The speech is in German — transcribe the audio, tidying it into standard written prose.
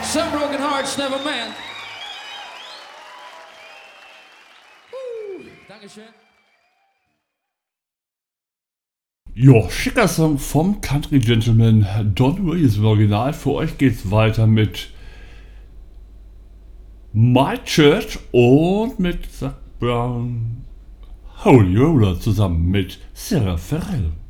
Some broken hearts never mend. Dankeschön. Ja, schicker Song vom Country Gentleman Don Williams im Original. Für euch geht's weiter mit My Church und mit Zac Brown Holy Roller zusammen mit Sarah Farrell.